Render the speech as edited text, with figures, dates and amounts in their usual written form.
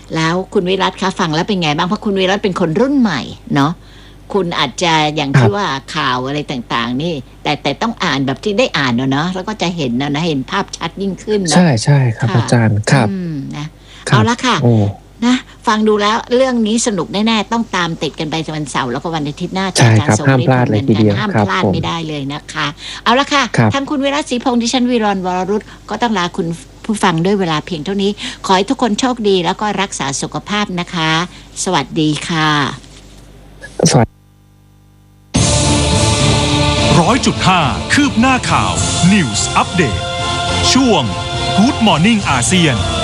แล้วคุณวิรัตคะฟังแล้วเป็นไงบ้างเพราะคุณวิรัตเป็นคนรุ่นใหม่เนาะคุณอาจจะอย่างที่ว่าข่าวอะไรต่างๆนี่แต่ต้องอ่านแบบที่ได้อ่านเนาะแล้วก็จะเห็นนะเห็นภาพชัดยิ่งขึ้นเนาะใช่ครับอาจารย์ครับนะเอาละค่ะนะฟังดูแล้วเรื่องนี้สนุกแน่ๆต้องตามติดกันไปวันเสาร์แล้วก็วันอาทิตย์หน้าจากการส่งรีพอร์ตกันห้ามพลาดไม่ได้เลยนะคะเอาละค่ะทั้งคุณวิรัตศรีพงษ์ดิฉันวีรวรรุตก็ต้องลาคุณผู้ฟังด้วยเวลาเพียงเท่านี้ขอให้ทุกคนโชคดีแล้วก็รักษาสุขภาพนะคะสวัสดีค่ะสวัสดี 100.5 คืบหน้าข่าว News Update ช่วง Good Morning อาเซียน